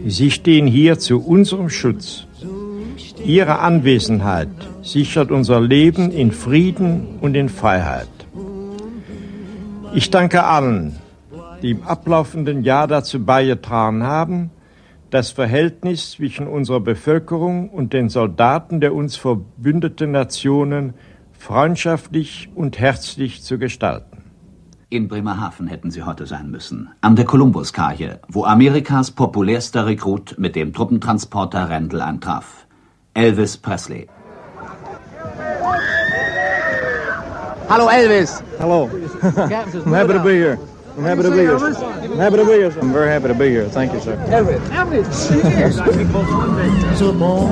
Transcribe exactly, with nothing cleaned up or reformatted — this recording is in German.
Sie stehen hier zu unserem Schutz. Ihre Anwesenheit sichert unser Leben in Frieden und in Freiheit. Ich danke allen, die im ablaufenden Jahr dazu beigetragen haben, das Verhältnis zwischen unserer Bevölkerung und den Soldaten der uns verbündeten Nationen freundschaftlich und herzlich zu gestalten. In Bremerhaven hätten sie heute sein müssen, an der Kolumbuskaje, wo Amerikas populärster Rekrut mit dem Truppentransporter Randall eintraf. Elvis Presley. Hallo Elvis. Hello. I'm happy to be here. I'm happy to be here. I'm happy to be here. I'm very happy to be here. Thank you, sir. Elvis. Elvis.